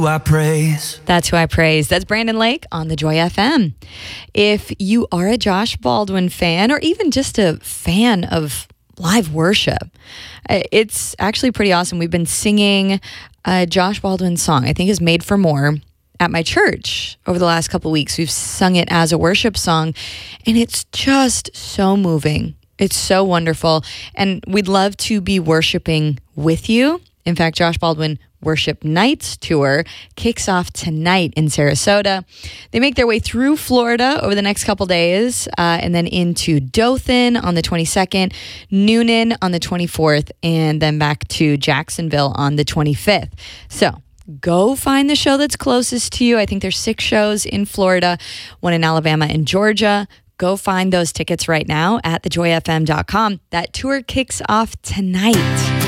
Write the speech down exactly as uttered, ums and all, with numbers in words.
I praise. That's who I praise. That's Brandon Lake on the Joy F M. If you are a Josh Baldwin fan or even just a fan of live worship, it's actually pretty awesome. We've been singing a Josh Baldwin song, I think is Made for More, at my church over the last couple of weeks. We've sung it as a worship song, and it's just so moving. It's so wonderful, and we'd love to be worshiping with you. In fact, Josh Baldwin Worship Nights Tour kicks off tonight in Sarasota. They make their way through Florida over the next couple days, uh, and then into Dothan on the twenty-second, Noonan on the twenty-fourth, and then back to Jacksonville on the twenty-fifth. So go find the show that's closest to you. I think there's six shows in Florida, one in Alabama and Georgia. Go find those tickets right now at the joy f m dot com. That tour kicks off tonight.